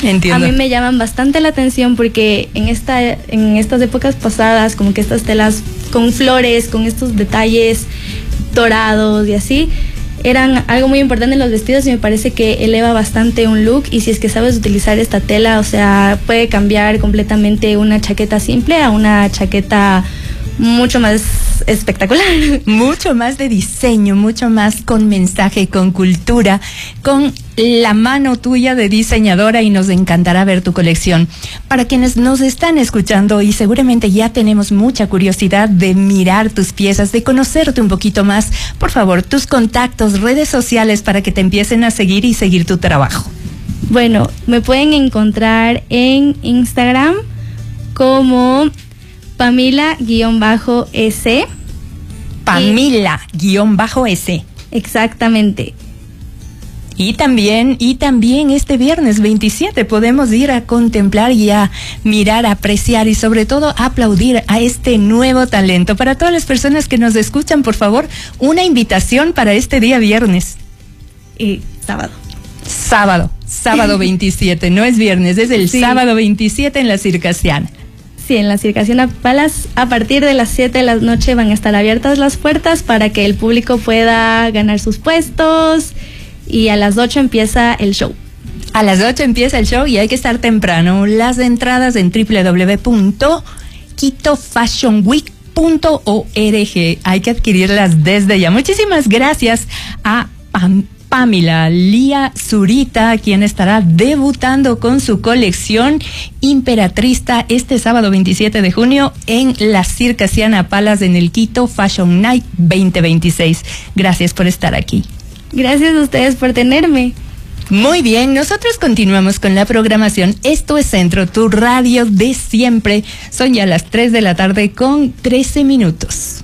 Entiendo. A mí me llaman bastante la atención porque en estas épocas pasadas, como que estas telas con flores, con estos detalles dorados y así, eran algo muy importante en los vestidos y me parece que eleva bastante un look. Y si es que sabes utilizar esta tela, o sea, puede cambiar completamente una chaqueta simple a una chaqueta mucho más espectacular. Mucho más de diseño, mucho más con mensaje, con cultura, con la mano tuya de diseñadora, y nos encantará ver tu colección. Para quienes nos están escuchando, y seguramente ya tenemos mucha curiosidad de mirar tus piezas, de conocerte un poquito más, por favor, tus contactos, redes sociales para que te empiecen a seguir y seguir tu trabajo. Bueno, me pueden encontrar en Instagram como Pamila_S. Pamila_S. Exactamente. Y también este viernes 27 podemos ir a contemplar y a mirar, a apreciar y sobre todo a aplaudir a este nuevo talento. Para todas las personas que nos escuchan, por favor, una invitación para este día viernes. Sábado 27, no es viernes, es el sábado 27 en la Circassiana. Sí, en la Circassiana Palace, a partir de las 7 de la noche van a estar abiertas las puertas para que el público pueda ganar sus puestos, y a las 8 empieza el show. A las 8 empieza el show y hay que estar temprano. Las entradas en www.quitofashionweek.org. Hay que adquirirlas desde ya. Muchísimas gracias a Pamela Lía Zurita, quien estará debutando con su colección Imperatrista este sábado 27 de junio en la Circassiana Palace en el Quito Fashion Night 2026. Gracias por estar aquí. Gracias a ustedes por tenerme. Muy bien, nosotros continuamos con la programación. Esto es Centro, tu radio de siempre. Son ya las 3 de la tarde con 13 minutos.